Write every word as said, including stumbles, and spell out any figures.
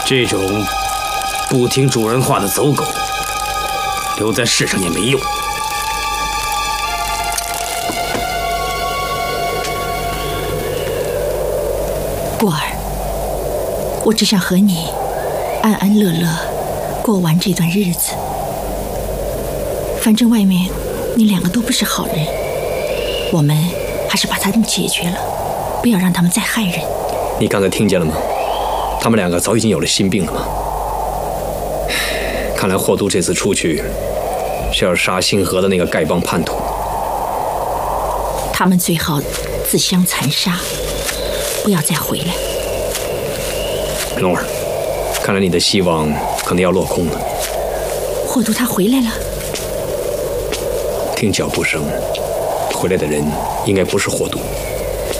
这种不听主人话的走狗，留在世上也没用。 过儿，我只想和你安安乐乐过完这段日子。反正外面你两个都不是好人，我们还是把他们解决了，不要让他们再害人。 你刚才听见了吗？他们两个早已经有了心病了吗？看来霍都这次出去是要杀星河的那个丐帮叛徒。 他们最好自相残杀，不要再回来。 龙儿，看来你的希望可能要落空了。 霍都他回来了。 听脚步声，回来的人应该不是霍都。